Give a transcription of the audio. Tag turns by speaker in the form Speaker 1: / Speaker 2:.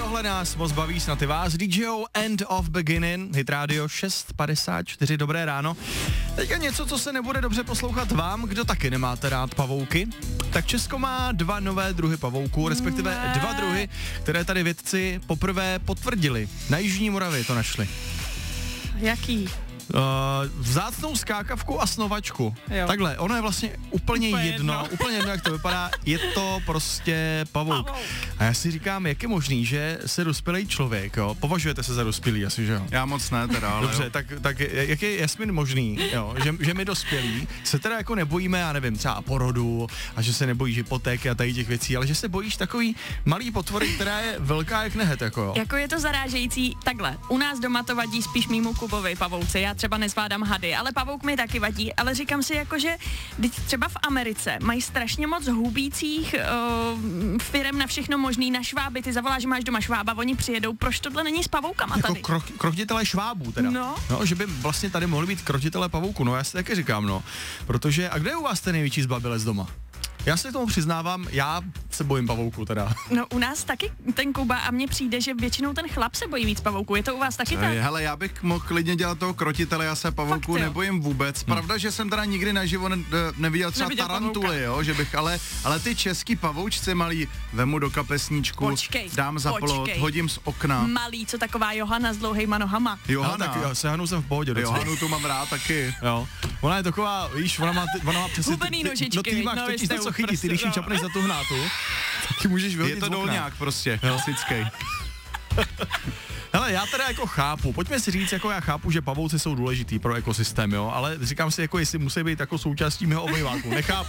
Speaker 1: tohle nás moc baví, snad i vás. DJO End of Beginning, Hit Radio 6:54, dobré ráno. Teďka něco, co se nebude dobře poslouchat vám, kdo taky nemáte rád pavouky. Tak Česko má 2 nové druhy pavouků, respektive 2 druhy, které tady vědci poprvé potvrdili. Na Jižní Moravě to našli.
Speaker 2: Jaký?
Speaker 1: Vzácnou skákavku a snovačku.
Speaker 2: Jo.
Speaker 1: Takhle, ono je vlastně úplně jedno, jak to vypadá, je to prostě pavouk. A já si říkám, jak je možný, že se dospělý člověk, jo, považujete se za dospělý, asi, že jo?
Speaker 3: Já moc ne teda, ale
Speaker 1: dobře, tak jak je Jasmin možný, jo, že my dospělí se teda jako nebojíme, já nevím, třeba porodu a že se nebojíš hypotéky a tady těch věcí, ale že se bojíš takový malý potvory, která je velká jak nehet, jako jo.
Speaker 2: Jako je to zarážející, takhle, u nás doma to vadí spíš mýmu Kubovi pavouci, já třeba nezvládám hady, ale pavouk mi taky vadí, ale říkám si jako, že třeba v Americe mají strašně moc hubících firem na všechno možný, na šváby, ty zavoláš, že máš doma švába, oni přijedou, proč tohle není s pavoukama
Speaker 1: jako
Speaker 2: tady?
Speaker 1: Krotitelé švábů teda. No, že by vlastně tady mohli být krotitelé pavouku, no já si taky říkám, no, protože, a kde je u vás ten největší zbabělec doma? Já se tomu přiznávám, já se bojím pavouku teda.
Speaker 2: No u nás taky ten Kuba a mně přijde, že většinou ten chlap se bojí víc pavouku. Je to u vás taky tak?
Speaker 3: Hele, já bych mohl klidně dělat toho krotitele, já se pavouku nebojím vůbec. Pravda, že jsem teda nikdy naživo neviděl třeba tarantuly, jo, že bych, ale ty český pavoučci malí, vemu do kapesníčku, dám za plot, hodím z okna.
Speaker 2: Malý, co taková Johana s dlouhejma nohama.
Speaker 1: Johana, tak já se Hanu jsem v pohodě.
Speaker 3: Johanu tu mám rád taky.
Speaker 1: Jo. Ona je taková, víš, ona má přesně
Speaker 2: hubený nožičky,
Speaker 1: no ty máš totiž něco chytí, ty když ji čapneš za tu hnátu, taky můžeš vyhodit
Speaker 3: je to dolňák prostě, klasický.
Speaker 1: Hele, já teda jako chápu, pojďme si říct, jako já chápu, že pavouci jsou důležitý pro ekosystém, jo, ale říkám si, jako jestli musí být jako součástí mého obýváku, nechápu.